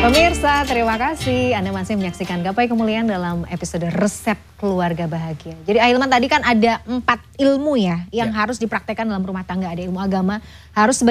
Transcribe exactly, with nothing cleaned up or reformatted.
Pemirsa, terima kasih Anda masih menyaksikan Gapai Kemuliaan dalam episode Resep Keluarga Bahagia. Jadi Ahilman tadi kan ada empat ilmu ya yang ya. harus dipraktekkan dalam rumah tangga. Ada ilmu agama, harus